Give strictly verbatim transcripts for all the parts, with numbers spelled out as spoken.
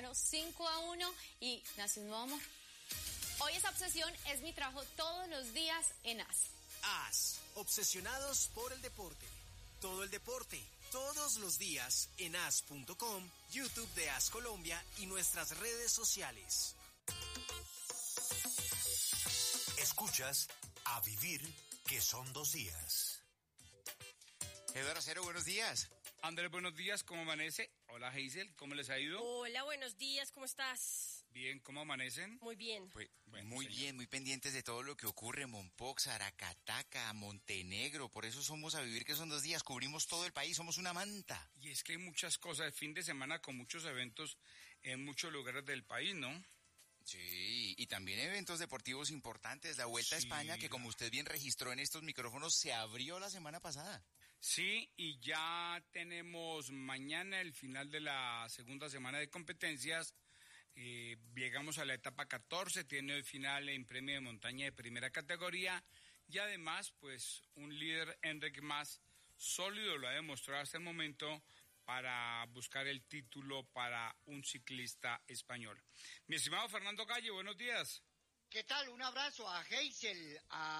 ganó cinco a uno y nació un nuevo amor. Hoy esa obsesión es mi trabajo todos los días en A S. A S, obsesionados por el deporte. Todo el deporte, todos los días en A S punto com, YouTube de A S Colombia y nuestras redes sociales. Escuchas A Vivir, que son dos días. Eduardo Acero, buenos días. Andrés, buenos días, ¿cómo amanece? Hola, Hazel, ¿cómo les ha ido? Hola, buenos días, ¿cómo estás? Bien, ¿cómo amanecen? Muy bien. Pues, Bueno, muy señor. bien, muy pendientes de todo lo que ocurre en Mompox, Aracataca, Montenegro. Por eso somos A Vivir, que son dos días. Cubrimos todo el país, somos una manta. Y es que hay muchas cosas, el fin de semana con muchos eventos en muchos lugares del país, ¿no? Sí, y también eventos deportivos importantes. La Vuelta a Sí, España, que la- como usted bien registró en estos micrófonos, se abrió la semana pasada. Sí, y ya tenemos mañana el final de la segunda semana de competencias. Eh, llegamos a la etapa catorce, tiene el final en premio de montaña de primera categoría y además, pues, un líder Enric Mas sólido lo ha demostrado hasta el momento para buscar el título para un ciclista español. Mi estimado Fernando Calle, buenos días. ¿Qué tal? Un abrazo a Hazel,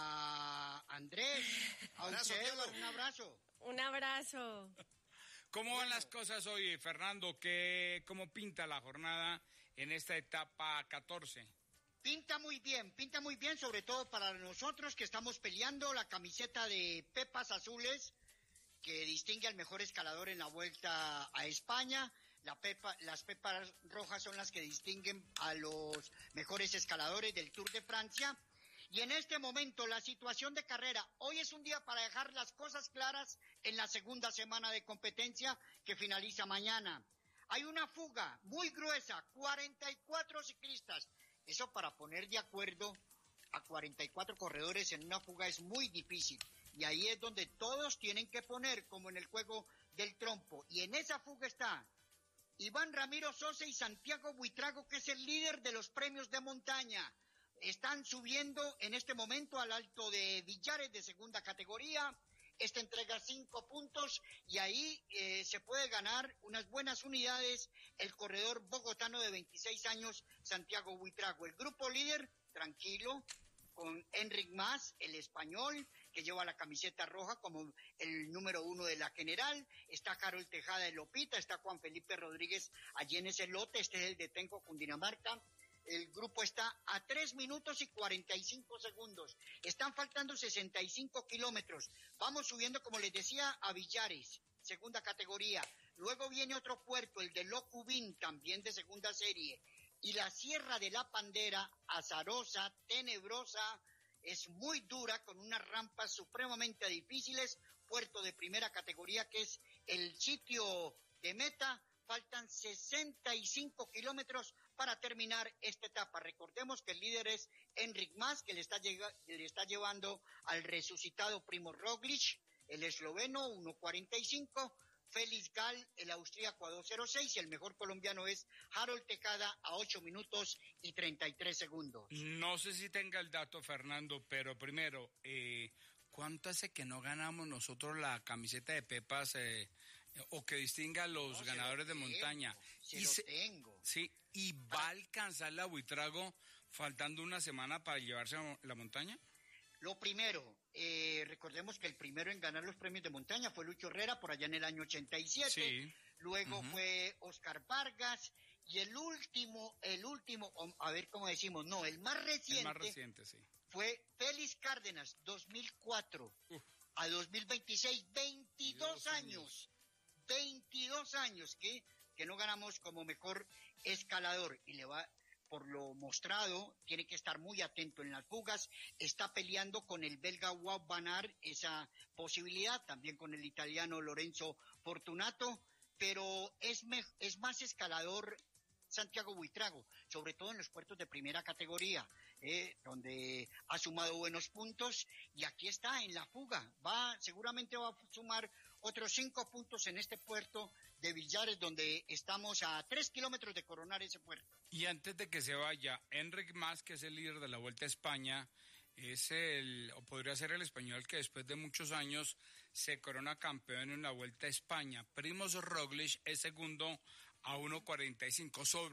a Andrés, a Abrazo, usted, Diego. un abrazo. Un abrazo. ¿Cómo van Bueno. las cosas hoy, Fernando? ¿Qué, ¿Cómo pinta la jornada en esta etapa catorce? Pinta muy bien, pinta muy bien, sobre todo para nosotros que estamos peleando la camiseta de Pepas Azules, que distingue al mejor escalador en la Vuelta a España. La pepa, las pepas rojas son las que distinguen a los mejores escaladores del Tour de Francia. Y en este momento la situación de carrera, hoy es un día para dejar las cosas claras en la segunda semana de competencia que finaliza mañana. Hay una fuga muy gruesa, cuarenta y cuatro ciclistas. Eso para poner de acuerdo a cuarenta y cuatro corredores en una fuga es muy difícil. Y ahí es donde todos tienen que poner, como en el juego del trompo. Y en esa fuga está Iván Ramiro Sosa y Santiago Buitrago, que es el líder de los premios de montaña. Están subiendo en este momento al Alto de Villares de segunda categoría. Esta entrega cinco puntos y ahí eh, se puede ganar unas buenas unidades el corredor bogotano de veintiséis años, Santiago Buitrago. El grupo líder, tranquilo, con Enric Mas, el español, que lleva la camiseta roja como el número uno de la general. Está Carol Tejada de Lopita, está Juan Felipe Rodríguez allí en ese lote, este es el de Tenco, Cundinamarca. El grupo está a tres minutos y cuarenta y cinco segundos. Están faltando sesenta y cinco kilómetros. Vamos subiendo, como les decía, a Villares, segunda categoría. Luego viene otro puerto, el de Locubín, también de segunda serie. Y la Sierra de la Pandera, azarosa, tenebrosa, es muy dura, con unas rampas supremamente difíciles. Puerto de primera categoría, que es el sitio de meta. Faltan sesenta y cinco kilómetros para terminar esta etapa. Recordemos que el líder es Enric Mas, que le está, llega, le está llevando al resucitado Primož Roglič, el esloveno, uno cuarenta y cinco. Félix Gall, el austríaco, a dos cero seis, y el mejor colombiano es Harold Tejada a ocho minutos y treinta y tres segundos. No sé si tenga el dato, Fernando, pero primero, eh, ¿cuánto hace que no ganamos nosotros la camiseta de Pepas eh, o que distinga a los No, ganadores se de lo montaña? tengo, se Y lo se- tengo. Sí, y va a alcanzar la Buitrago faltando una semana para llevarse a la montaña. Lo primero, eh, recordemos que el primero en ganar los premios de montaña fue Lucho Herrera por allá en el año ochenta y siete. Sí. Luego Ujú. fue Oscar Vargas. Y el último, el último, o- a ver cómo decimos, no, el más reciente, El más reciente, sí. fue Félix Cárdenas, dos mil cuatro Uf. a dos mil veintiséis, veintidós veintidós años. veintidós años que, que no ganamos como mejor escalador. Y le va, por lo mostrado, tiene que estar muy atento en las fugas. Está peleando con el belga Wout van Aert esa posibilidad, también con el italiano Lorenzo Fortunato, pero es, me, es más escalador Santiago Buitrago, sobre todo en los puertos de primera categoría, eh, donde ha sumado buenos puntos, y aquí está en la fuga. Va, seguramente va a sumar otros cinco puntos en este puerto de Villares, donde estamos a tres kilómetros de coronar ese puerto. Y antes de que se vaya, Enric Mas, que es el líder de la Vuelta a España, es el, o podría ser el español que después de muchos años se corona campeón en la Vuelta a España. Primož Roglič es segundo a uno cuarenta y cinco. Sobre